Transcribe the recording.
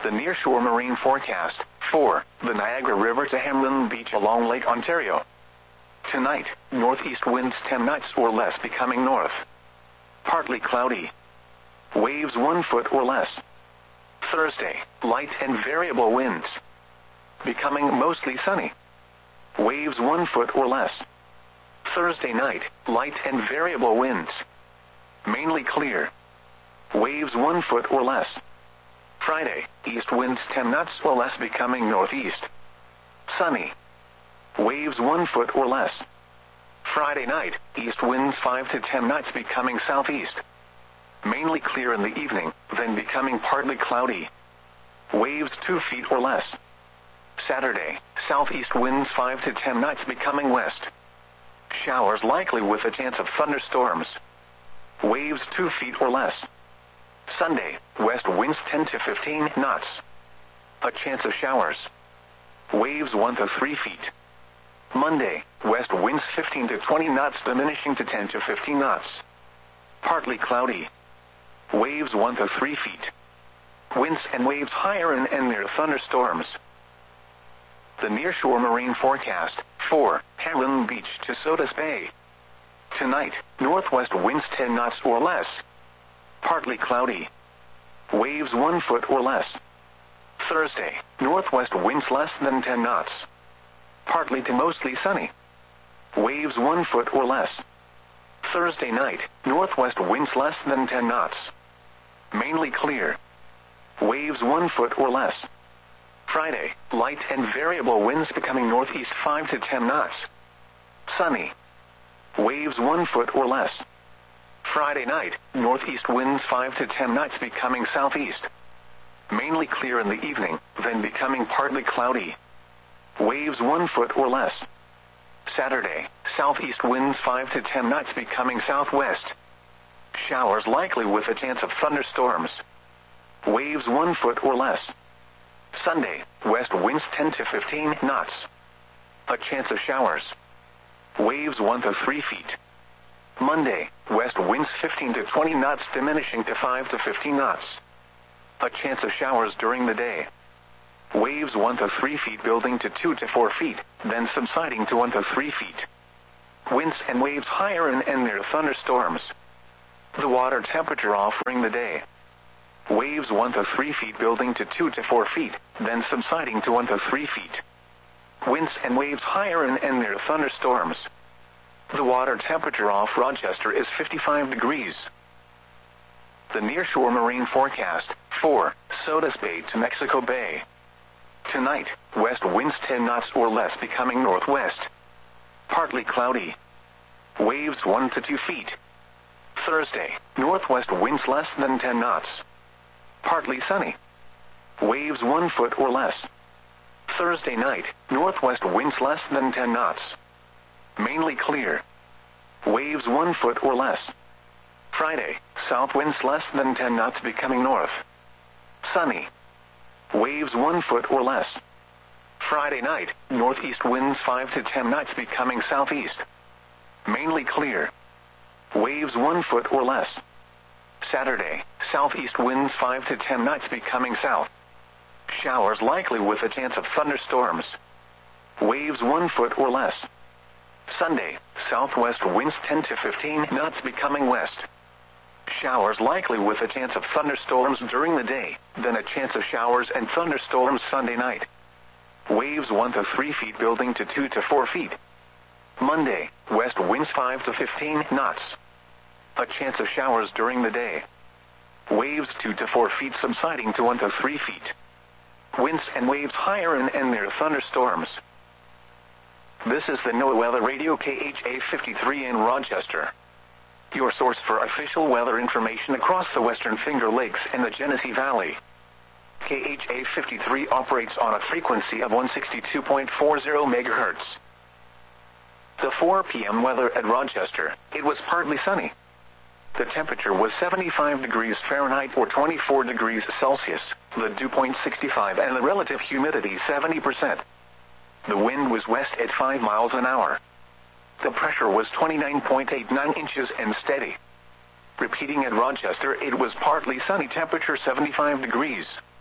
The nearshore marine forecast, 4, the Niagara River to Hamlin Beach along Lake Ontario. Tonight, northeast winds 10 knots or less becoming north. Partly cloudy. Waves 1 foot or less. Thursday, light and variable winds. Becoming mostly sunny. Waves 1 foot or less. Thursday night, light and variable winds. Mainly clear. Waves 1 foot or less. Friday, east winds 10 knots or less becoming northeast. Sunny. Waves 1 foot or less. Friday night, east winds 5 to 10 knots becoming southeast. Mainly clear in the evening, then becoming partly cloudy. Waves 2 feet or less. Saturday, southeast winds 5 to 10 knots becoming west. Showers likely with a chance of thunderstorms. Waves 2 feet or less. Sunday, west winds 10 to 15 knots. A chance of showers. Waves 1 to 3 feet. Monday, west winds 15 to 20 knots diminishing to 10 to 15 knots. Partly cloudy. Waves 1 to 3 feet. Winds and waves higher and near thunderstorms. The nearshore marine forecast, 4, Hamlin Beach to Sodus Bay. Tonight, northwest winds 10 knots or less. Partly cloudy. Waves 1 foot or less. Thursday, northwest winds less than 10 knots. Partly to mostly sunny. Waves 1 foot or less. Thursday night, northwest winds less than 10 knots. Mainly clear. Waves 1 foot or less. Friday, light and variable winds becoming northeast 5 to 10 knots. Sunny. Waves 1 foot or less. Friday night, northeast winds 5 to 10 knots becoming southeast. Mainly clear in the evening, then becoming partly cloudy. Waves 1 foot or less. Saturday, southeast winds 5 to 10 knots becoming southwest. Showers likely with a chance of thunderstorms. Waves 1 foot or less. Sunday, west winds 10 to 15 knots. A chance of showers. Waves 1 to 3 feet. Monday, west winds 15 to 20 knots diminishing to 5 to 15 knots. A chance of showers during the day. Waves 1 to 3 feet building to 2 to 4 feet, then subsiding to 1 to 3 feet. Winds and waves higher and near thunderstorms. The water temperature offering the day. Waves 1 to 3 feet building to 2 to 4 feet, then subsiding to 1 to 3 feet. Winds and waves higher and near thunderstorms. The water temperature off Rochester is 55 degrees. The nearshore marine forecast, 4, Sodus Bay to Mexico Bay. Tonight, west winds 10 knots or less becoming northwest. Partly cloudy. Waves 1 to 2 feet. Thursday, northwest winds less than 10 knots. Partly sunny. Waves 1 foot or less. Thursday night, northwest winds less than 10 knots. Mainly clear. Waves 1 foot or less. Friday, south winds less than 10 knots becoming north. Sunny. Waves 1 foot or less. Friday night, northeast winds 5 to 10 knots becoming southeast. Mainly clear. Waves 1 foot or less. Saturday, southeast winds 5 to 10 knots becoming south. Showers likely with a chance of thunderstorms. Waves 1 foot or less. Sunday, southwest winds 10 to 15 knots becoming west. Showers likely with a chance of thunderstorms during the day, then a chance of showers and thunderstorms Sunday night. Waves 1 to 3 feet building to 2 to 4 feet. Monday, west winds 5 to 15 knots. A chance of showers during the day. Waves 2 to 4 feet subsiding to 1 to 3 feet. Winds and waves higher and near thunderstorms. This is the NOAA Weather Radio KHA 53 in Rochester. Your source for official weather information across the Western Finger Lakes and the Genesee Valley. KHA 53 operates on a frequency of 162.40 MHz. The 4 p.m. weather at Rochester, it was partly sunny. The temperature was 75 degrees Fahrenheit or 24 degrees Celsius, the dew point 65 and the relative humidity 70%. The wind was west at 5 miles an hour. The pressure was 29.89 inches and steady. Repeating at Rochester, it was partly sunny, temperature 75 degrees.